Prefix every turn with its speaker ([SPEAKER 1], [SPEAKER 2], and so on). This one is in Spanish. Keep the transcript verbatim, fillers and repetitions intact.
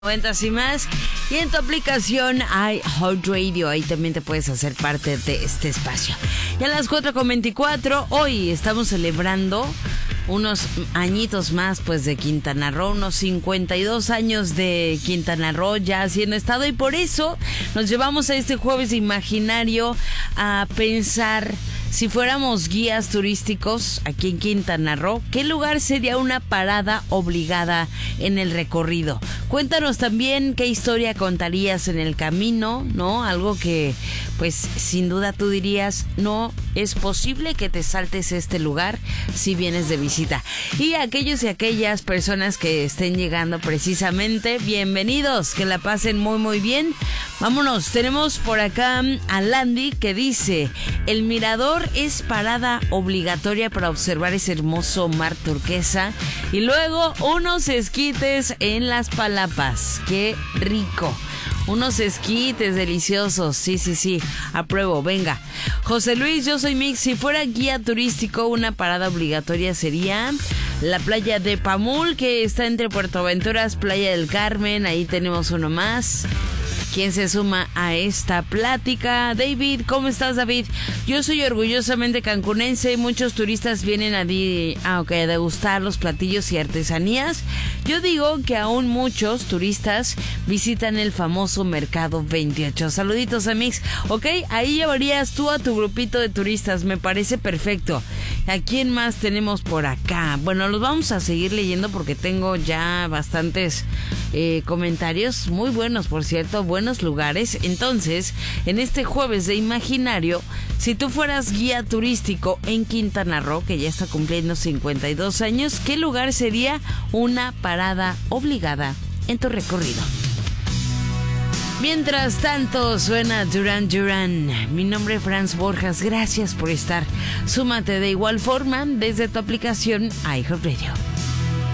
[SPEAKER 1] noventas y más, y en tu aplicación iHeartRadio, ahí también te puedes hacer parte de este espacio. Y a las cuatro con veinticuatro, hoy estamos celebrando unos añitos más pues de Quintana Roo, unos cincuenta y dos años de Quintana Roo ya siendo estado, y por eso nos llevamos a este jueves imaginario a pensar, si fuéramos guías turísticos aquí en Quintana Roo, ¿qué lugar sería una parada obligada en el recorrido? Cuéntanos también qué historia contarías en el camino, ¿no? Algo que, pues, sin duda tú dirías, no es posible que te saltes este lugar si vienes de visita. Y aquellos y aquellas personas que estén llegando precisamente, bienvenidos, que la pasen muy muy bien. Vámonos, tenemos por acá a Landy que dice: el mirador es parada obligatoria para observar ese hermoso mar turquesa y luego unos esquites en las Palapas. ¡Qué rico! Unos esquites deliciosos, sí, sí, sí, apruebo, venga. José Luis, yo soy Mix, si fuera guía turístico, una parada obligatoria sería la playa de Pamul, que está entre Puerto Aventuras, Playa del Carmen, ahí tenemos uno más. ¿Quién se suma a esta plática? David, ¿cómo estás, David? Yo soy orgullosamente cancunense. Muchos turistas vienen a, di- ah, okay, a degustar los platillos y artesanías. Yo digo que aún muchos turistas visitan el famoso Mercado veintiocho. Saluditos, amigos. Ok, ahí llevarías tú a tu grupito de turistas. Me parece perfecto. ¿A quién más tenemos por acá? Bueno, los vamos a seguir leyendo porque tengo ya bastantes eh, comentarios. Muy buenos, por cierto. Buenos lugares. Entonces, en este jueves de imaginario, si tú fueras guía turístico en Quintana Roo, que ya está cumpliendo cincuenta y dos años, ¿qué lugar sería una parada obligada en tu recorrido? Mientras tanto, suena Duran Duran. Mi nombre es Franz Borjas. Gracias por estar. Súmate de igual forma desde tu aplicación iHeartRadio.